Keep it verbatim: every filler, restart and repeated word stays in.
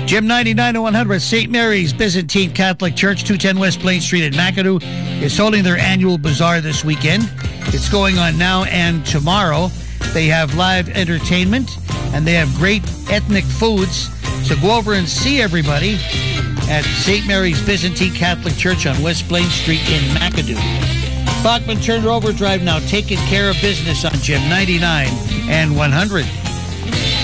Gym ninety-nine to one hundred, Saint Mary's Byzantine Catholic Church, two ten West Plain Street in McAdoo, is holding their annual bazaar this weekend. It's going on now and tomorrow. They have live entertainment, and they have great ethnic foods. So go over and see everybody at Saint Mary's Byzantine Catholic Church on West Plain Street in McAdoo. Bachman Turner Overdrive now taking care of business on Gym ninety-nine and one hundred.